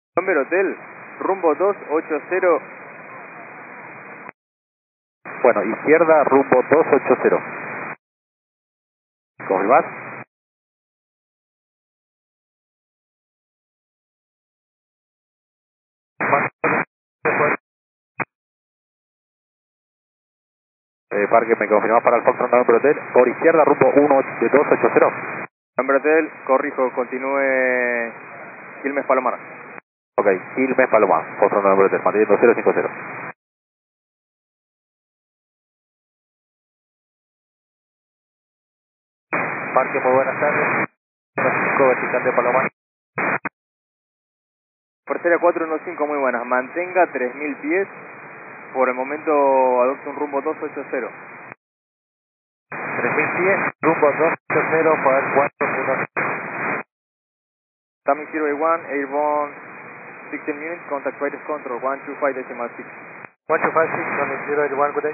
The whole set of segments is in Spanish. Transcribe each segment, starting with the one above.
Bomber Hotel, rumbo 280. Bueno, izquierda, rumbo 280. ¿Confirmás? Parque, ¿me confirmás para el Foxtrot November Hotel? Por izquierda, rumbo 280. Bomber Hotel, corrijo, continúe Quilmes Palomar. Ok, Quilmes Palomar, Foxtrot November Hotel, manteniendo 050. Parque, muy buenas tardes. 5 vertical de Palomar. Parcela 415, muy buenas. Mantenga 3000 pies. Por el momento adopte un rumbo 280. 3000 pies, rumbo 280 para el 4. Coming 081, airborne 16 minutes, contact radius control 125.6. 1256, coming 081, good day.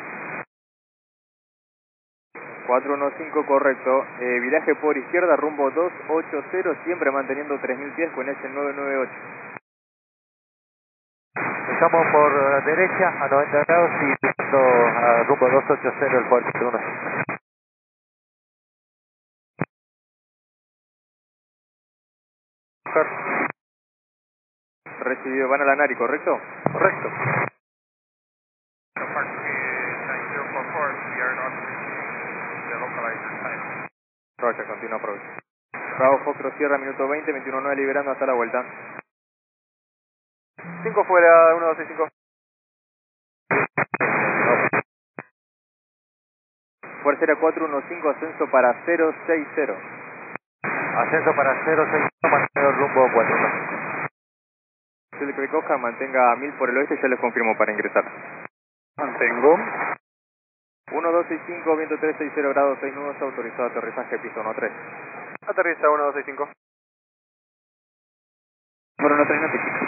415, correcto. Viraje por izquierda, rumbo 280, siempre manteniendo 3000 pies con ese 998. Estamos por derecha a 90 grados y viendo a rumbo 280 el puerto 1. Recibido, van a la Nari, ¿correcto? Correcto. Roger, continúa approach. Bravo Foxtrot Sierra, minuto 20, 21.9 liberando hasta la vuelta. 5 fuera, 1265. Fuerza 415, ascenso para 060. Ascenso para 060, mantengo el rumbo 4. Si le recoja, mantenga a 1000 por el oeste, ya les confirmo para ingresar. Mantengo. 1265, viento 360 grados, 6 nudos, autorizado aterrizaje, piso 13. Aterriza 1265. Por 13 notifica.